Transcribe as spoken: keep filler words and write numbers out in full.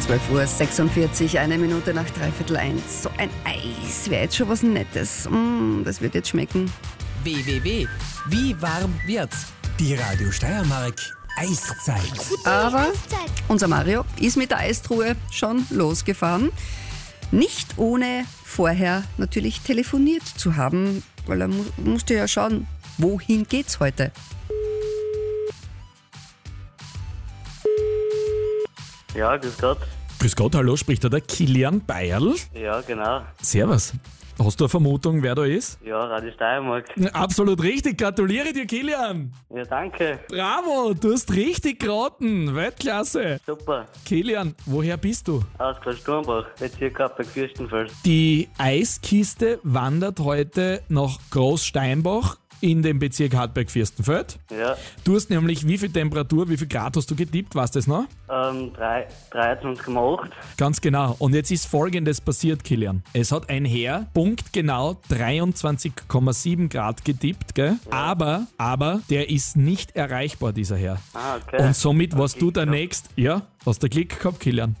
zwölf Uhr sechsundvierzig, eine Minute nach dreiviertel eins. So ein Eis wäre jetzt schon was Nettes. Mm, das wird jetzt schmecken. w w w punkt wie warm wird's? Die Radio Steiermark Eiszeit. Aber unser Mario ist mit der Eistruhe schon losgefahren. Nicht ohne vorher natürlich telefoniert zu haben, weil er mu- musste ja schauen, wohin geht's heute. Ja, grüß Gott. Grüß Gott, hallo, spricht da der Kilian Bayerl? Ja, genau. Servus. Hast du eine Vermutung, wer da ist? Ja, Radio Steiermark. Absolut richtig, gratuliere dir, Kilian. Ja, danke. Bravo, du hast richtig geraten. Weltklasse. Super. Kilian, woher bist du? Aus Sturmbach, Bezirk bei Fürstenfeld. Die Eiskiste wandert heute nach Großsteinbach in den Bezirk Hartberg-Fürstenfeld. Ja, Du hast nämlich wie viel Temperatur, wie viel Grad hast du getippt, weißt du das noch? ähm, drei- dreiundzwanzig Komma acht. Ganz genau. Und jetzt ist Folgendes passiert, Kilian. Es hat ein Herr punktgenau dreiundzwanzig Komma sieben Grad getippt, gell? Aber, aber, der ist nicht erreichbar, dieser Herr. Ah, okay. Und somit warst du der Ja. Nächst. Ja, hast du Glück gehabt, Kilian.